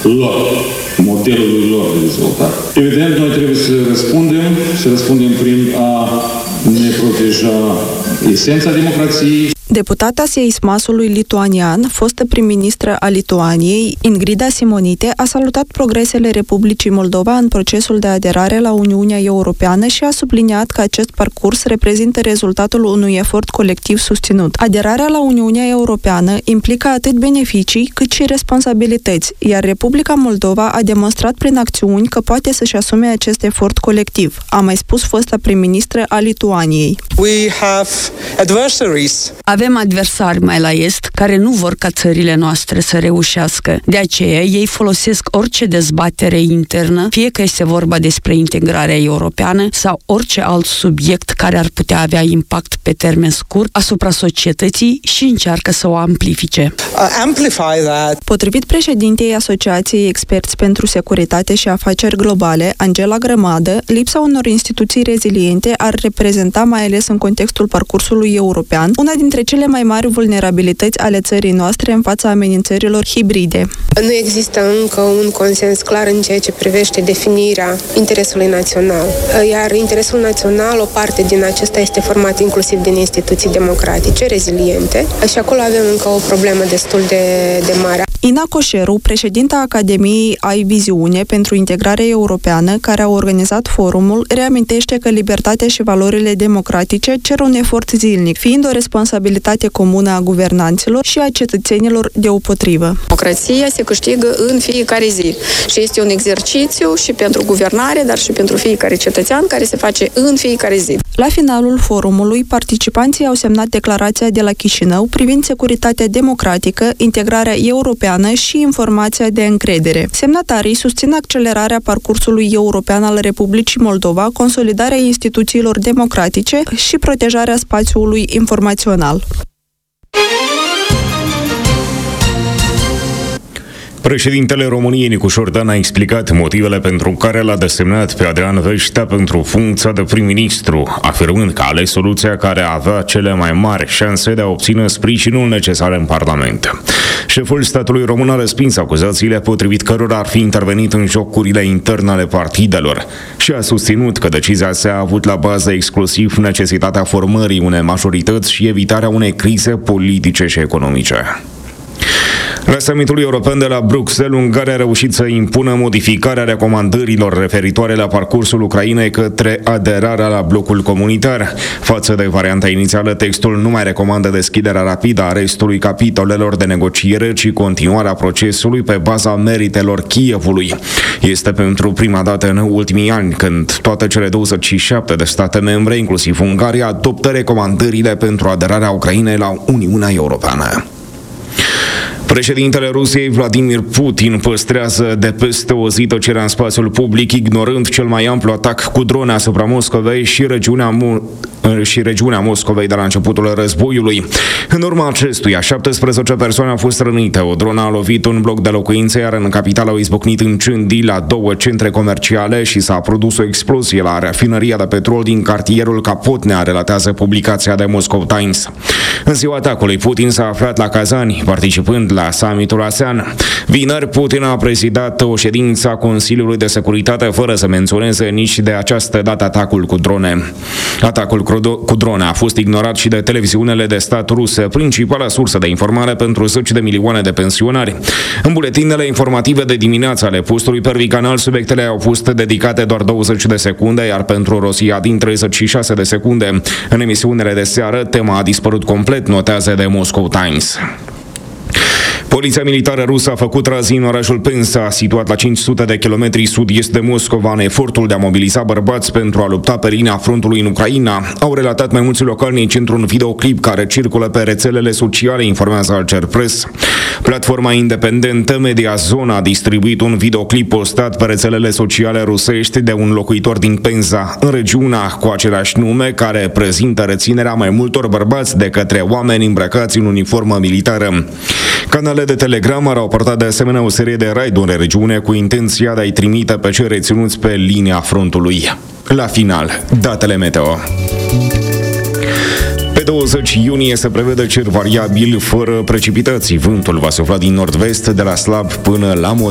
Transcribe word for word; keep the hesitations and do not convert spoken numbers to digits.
lor, modelului lor de dezvoltare. Evident, noi trebuie să răspundem, să răspundem prin a ne proteja esența democrației. Deputata Seismasului lituanian, fostă prim-ministră a Lituaniei, Ingrida Simonite, a salutat progresele Republicii Moldova în procesul de aderare la Uniunea Europeană și a subliniat că acest parcurs reprezintă rezultatul unui efort colectiv susținut. Aderarea la Uniunea Europeană implică atât beneficii cât și responsabilități, iar Republica Moldova a demonstrat prin acțiuni că poate să-și asume acest efort colectiv, a mai spus fosta prim-ministră a Lituaniei. We have adversaries. Avem adversari mai la est care nu vor ca țările noastre să reușească. De aceea, ei folosesc orice dezbatere internă, fie că este vorba despre integrarea europeană sau orice alt subiect care ar putea avea impact pe termen scurt asupra societății și încearcă să o amplifice. Uh, amplify that. Potrivit președintei Asociației Experți pentru Securitate și Afaceri Globale, Angela Grămadă, lipsa unor instituții reziliente ar reprezenta, mai ales în contextul parcursului european, una dintre cele mai mari vulnerabilități ale țării noastre în fața amenințărilor hibride. Nu există încă un consens clar în ceea ce privește definirea interesului național. Iar interesul național, o parte din acesta este format inclusiv din instituții democratice, reziliente, și acolo avem încă o problemă destul de, de mare. Ina Coșeru, președinta Academiei Ai Viziune pentru Integrare Europeană, care a organizat forumul, reamintește că libertatea și valorile democratice cer un efort zilnic, fiind o responsabilitate comună a guvernanților și a cetățenilor deopotrivă. Democrația se câștigă în fiecare zi și este un exercițiu și pentru guvernare, dar și pentru fiecare cetățean care se face în fiecare zi. La finalul forumului, participanții au semnat declarația de la Chișinău privind securitatea democratică, integrarea europeană și informația de încredere. Semnatarii susțin accelerarea parcursului european al Republicii Moldova, consolidarea instituțiilor democratice și protejarea spațiului informațional. Președintele României, Nicu Șordan, a explicat motivele pentru care l-a desemnat pe Adrian Veștea pentru funcția de prim-ministru, afirmând că a ales soluția care avea cele mai mari șanse de a obține sprijinul necesar în Parlament. Șeful statului român a respins acuzațiile potrivit cărora ar fi intervenit în jocurile interne ale partidelor și a susținut că decizia sa a avut la bază exclusiv necesitatea formării unei majorități și evitarea unei crize politice și economice. La summitul european de la Bruxelles, Ungaria a reușit să impună modificarea recomandărilor referitoare la parcursul Ucrainei către aderarea la blocul comunitar. Față de varianta inițială, textul nu mai recomandă deschiderea rapidă a restului capitolelor de negociere, ci continuarea procesului pe baza meritelor Kievului. Este pentru prima dată în ultimii ani când toate cele douăzeci și șapte de state membre, inclusiv Ungaria, adoptă recomandările pentru aderarea Ucrainei la Uniunea Europeană. Președintele Rusiei, Vladimir Putin, păstrează de peste o zi tăcerea în spațiul public, ignorând cel mai amplu atac cu drone asupra Moscovei și regiunea, Mo- și regiunea Moscovei de la începutul războiului. În urma acestuia, șaptesprezece persoane au fost rănite. O dronă a lovit un bloc de locuințe, iar în capitală au izbucnit incendii la două centre comerciale și s-a produs o explozie la rafinăria de petrol din cartierul Capotnea, relatează publicația de Moscow Times. În ziua atacului, Putin s-a aflat la Kazani, participând la summitul ASEAN. Vineri, Putin a prezidat o ședință a Consiliului de Securitate fără să menționeze nici de această dată atacul cu drone. Atacul cu drone a fost ignorat și de televiziunile de stat ruse, principala sursă de informare pentru zeci de milioane de pensionari. În buletinele informative de dimineață ale postului Pervi Canal, subiectele au fost dedicate doar douăzeci de secunde, iar pentru Rosia din treizeci și șase de secunde. În emisiunile de seară, tema a dispărut complet, notează de Moscow Times. Poliția militară rusă a făcut razii în orașul Penza, situat la cinci sute de kilometri sud-est de Moscova, în efortul de a mobiliza bărbați pentru a lupta pe linia frontului în Ucraina. Au relatat mai mulți localnici într-un videoclip care circulă pe rețelele sociale, informează Alger Press. Platforma independentă Media Zona a distribuit un videoclip postat pe rețelele sociale rusești de un locuitor din Penza, în regiunea cu același nume, care prezintă reținerea mai multor bărbați de către oameni îmbrăcați în uniformă militară. Canale de Telegram au raportat de asemenea o serie de raiduri în regiune cu intenția de a-i trimite pe cei reținuți pe linia frontului. La final, datele meteo. Pe douăzeci iunie se prevede cer variabil fără precipitații. Vântul va sufla din nord-vest de la slab până la